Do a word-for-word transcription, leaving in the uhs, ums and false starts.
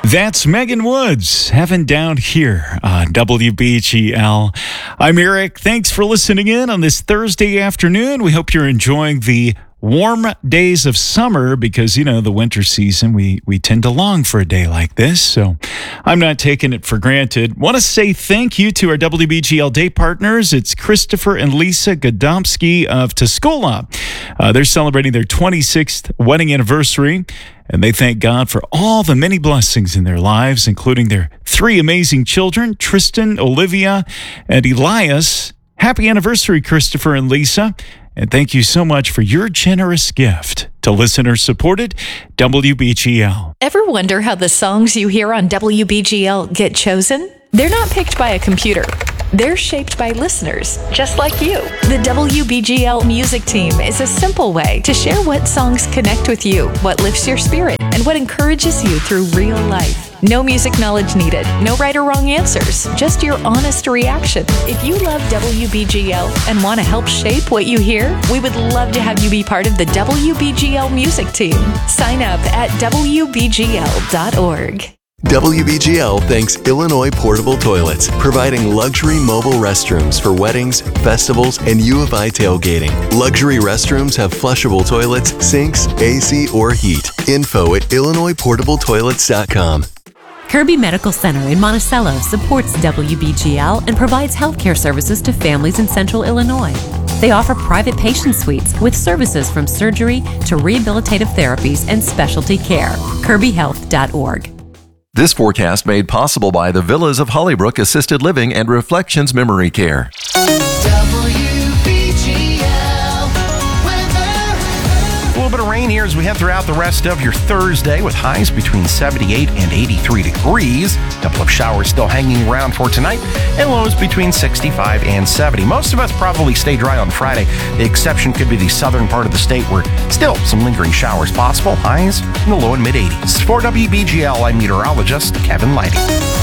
That's Megan Woods, Heaven Down Here on W B G L. I'm Eric. Thanks for listening in on this Thursday afternoon. We hope you're enjoying the warm days of summer because, you know, the winter season, we, we tend to long for a day like this. So I'm not taking it for granted. Want to say thank you to our W B G L day partners. It's Christopher and Lisa Godomsky of Tuscola. Uh, they're celebrating their twenty-sixth wedding anniversary. And they thank God for all the many blessings in their lives, including their three amazing children, Tristan, Olivia, and Elias. Happy anniversary, Christopher and Lisa. And thank you so much for your generous gift to listener-supported W B G L. Ever wonder how the songs you hear on W B G L get chosen? They're not picked by a computer. They're shaped by listeners, just like you. The W B G L music team is a simple way to share what songs connect with you, what lifts your spirit, and what encourages you through real life. No music knowledge needed, no right or wrong answers, just your honest reaction. If you love W B G L and want to help shape what you hear, we would love to have you be part of the W B G L music team. Sign up at W B G L dot org. W B G L thanks Illinois Portable Toilets, providing luxury mobile restrooms for weddings, festivals, and U of I tailgating. Luxury restrooms have flushable toilets, sinks, A C, or heat. Info at Illinois Portable Toilets dot com. Kirby Medical Center in Monticello supports W B G L and provides healthcare services to families in central Illinois. They offer private patient suites with services from surgery to rehabilitative therapies and specialty care. Kirby Health dot org. This forecast made possible by the Villas of Hollybrook Assisted Living and Reflections Memory Care. A little bit of rain here as we head throughout the rest of your Thursday with highs between seventy-eight and eighty-three degrees. A couple of showers still hanging around for tonight and lows between sixty-five and seventy. Most of us probably stay dry on Friday. The exception could be the southern part of the state where still some lingering showers possible. Highs in the low and mid eighties. For W B G L, I'm meteorologist Kevin Lighty.